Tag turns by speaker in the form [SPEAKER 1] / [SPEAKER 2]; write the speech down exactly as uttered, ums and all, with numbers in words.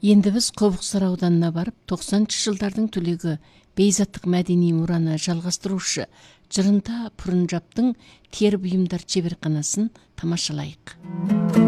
[SPEAKER 1] Енді біз Қобықсары ауданына барып, тоқсаныншы жылдардың түлегі бейзаттық мәдени мұраны жалғастырушы Жырында Пұрынжаптың тер бұйымдар шеберханасын тамашалайық.